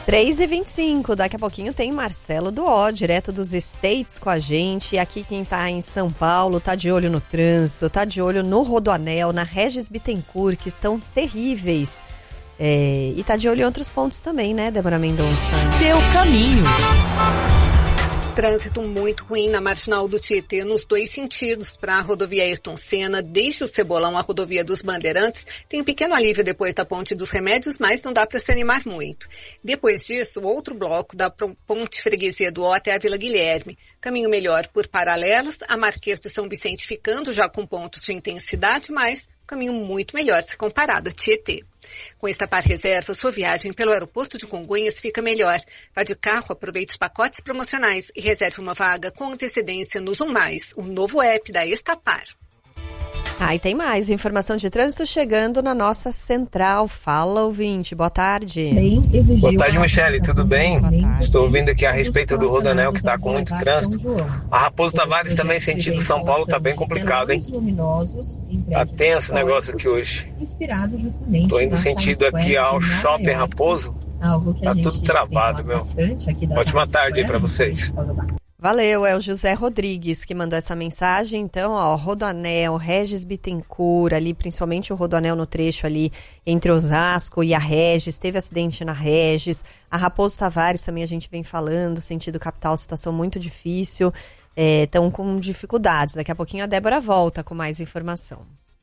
3h25, daqui a pouquinho tem Marcelo Duó, direto dos States com a gente. E aqui quem tá em São Paulo tá de olho no trânsito, tá de olho no Rodoanel, na Regis Bittencourt, que estão terríveis. E tá de olho em outros pontos também, né, Débora Mendonça? Seu caminho. Trânsito muito ruim na Marginal do Tietê nos dois sentidos, para a rodovia Ayrton Senna, desde o Cebolão à rodovia dos Bandeirantes. Tem um pequeno alívio depois da Ponte dos Remédios, mas não dá para se animar muito. Depois disso, outro bloco da Ponte Freguesia do Ó até a Vila Guilherme. Caminho melhor por paralelos, a Marquês de São Vicente ficando já com pontos de intensidade, mas caminho muito melhor se comparado a Tietê. Com Estapar Reserva, sua viagem pelo aeroporto de Congonhas fica melhor. Vá de carro, aproveite os pacotes promocionais e reserve uma vaga com antecedência no Zoom+, o novo app da Estapar. E tem mais informação de trânsito chegando na nossa central. Fala, ouvinte. Boa tarde. Boa tarde, Michele. Tudo bem? Estou ouvindo aqui a respeito do Rodoanel, que está com muito trânsito. A Raposo Tavares também, sentido São Paulo, está bem complicado, hein? Tá tenso o negócio aqui hoje. Estou indo sentido aqui ao Shopping Raposo. Tá tudo travado, meu. Ótima tarde aí para vocês. Valeu, é o José Rodrigues que mandou essa mensagem. Então, Rodoanel, Regis Bittencourt, ali, principalmente o Rodoanel no trecho ali entre Osasco e a Regis, teve acidente na Regis. A Raposo Tavares também a gente vem falando, sentido capital, situação muito difícil, estão com dificuldades. Daqui a pouquinho a Débora volta com mais informação.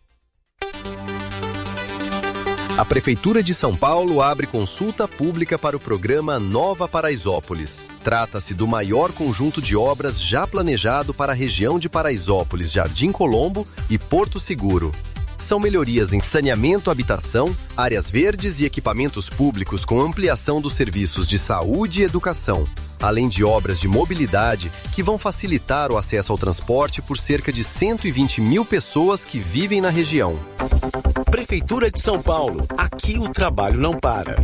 A Prefeitura de São Paulo abre consulta pública para o programa Nova Paraisópolis. Trata-se do maior conjunto de obras já planejado para a região de Paraisópolis, Jardim Colombo e Porto Seguro. São melhorias em saneamento, habitação, áreas verdes e equipamentos públicos com ampliação dos serviços de saúde e educação, além de obras de mobilidade que vão facilitar o acesso ao transporte por cerca de 120 mil pessoas que vivem na região. Prefeitura de São Paulo, aqui o trabalho não para.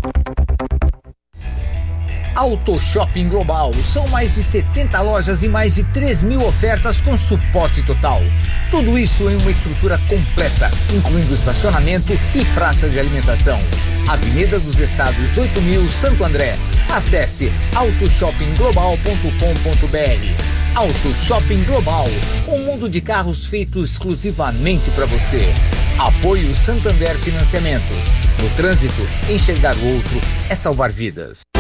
Auto Shopping Global, são mais de 70 lojas e mais de 3.000 ofertas com suporte total. Tudo isso em uma estrutura completa, incluindo estacionamento e praça de alimentação. Avenida dos Estados 8.000, Santo André. Acesse autoshoppingglobal.com.br. Auto Shopping Global, um mundo de carros feito exclusivamente para você. Apoio Santander Financiamentos. No trânsito, enxergar o outro é salvar vidas.